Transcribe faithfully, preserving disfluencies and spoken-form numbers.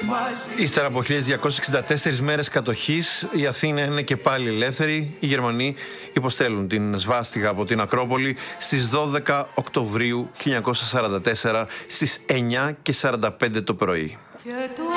Ύστερα από χίλιες διακόσιες εξήντα τέσσερις μέρες κατοχής, η Αθήνα είναι και πάλι ελεύθερη. Οι Γερμανοί υποστέλουν την σβάστιγα από την Ακρόπολη στις δώδεκα Οκτωβρίου χίλια εννιακόσια σαράντα τέσσερα στις εννιά και σαράντα πέντε το πρωί.